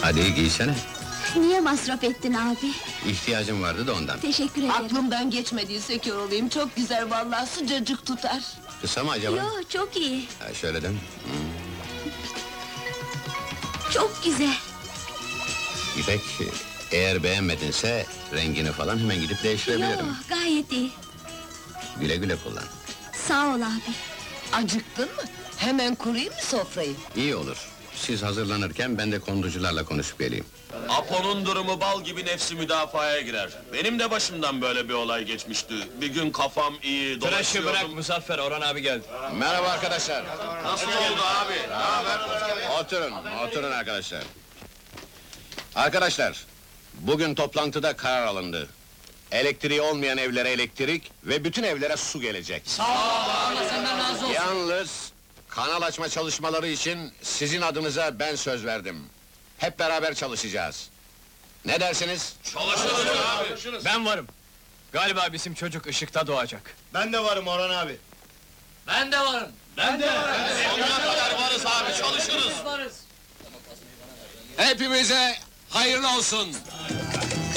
Hadi giysene. Niye masraf ettin abi? İhtiyacım vardı da ondan. Teşekkür ederim. Aklımdan geçmediyse kör olayım, çok güzel vallahi, sıcacık tutar. Kısa mı acaba? Yo, çok iyi. Ha, şöyle de. Çok güzel. İpek, eğer beğenmedinse rengini falan hemen gidip Yo, değiştirebilirim. gayet iyi. Güle güle kullan. Sağ ol abi. Acıktın mı? Hemen kurayım mı sofrayı? İyi olur. Siz hazırlanırken ben de konducularla konuşup geleyim. Apo'nun durumu bal gibi nefsi müdafaaya girer. Benim de başımdan böyle bir olay geçmişti. Bir gün kafam iyi, Tıraşı dolaşıyordum. bırak Muzaffer, Orhan abi geldi. Merhaba arkadaşlar. Nasıl oldu abi? Ne haber? Oturun arkadaşlar. Arkadaşlar, bugün toplantıda karar alındı. Elektriği olmayan evlere elektrik ve bütün evlere su gelecek. Yalnız kanal açma çalışmaları için sizin adınıza ben söz verdim. Hep beraber çalışacağız. Ne dersiniz? Ben varım. Galiba bizim çocuk ışıkta doğacak. Ben de varım Orhan abi. Sonuna kadar varız abi, çalışırız. Hepimize hayırlı olsun.